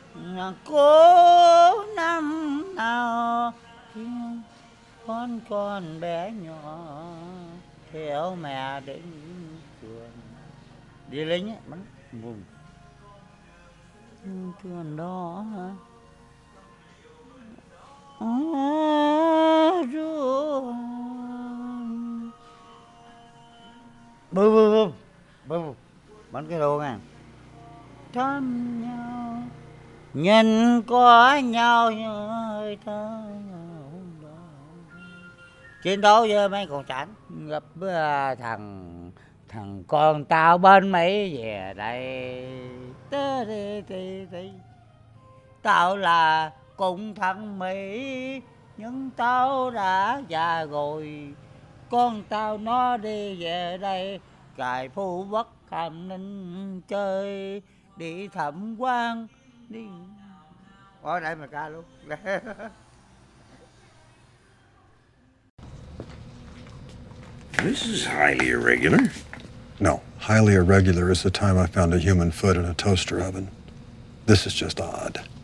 Cố năm nào con bé nhỏ theo mẹ đến trường đi lính ấy, bắn vùng trường đó bư bư bư bư bắn cái đồ nè thăm nhau nhìn có nhau như hơi thở chiến đấu với mấy con trắng gặp thằng thằng con tao bên Mỹ về đây tao là cùng thằng Mỹ nhưng tao đã già rồi con tao nó đi về đây cài Phú Quốc Hàm Ninh chơi đi thẩm quan đi ở đây mà ca luôn. This is highly irregular. No, highly irregular is the time I found a human foot in a toaster oven. This is just odd.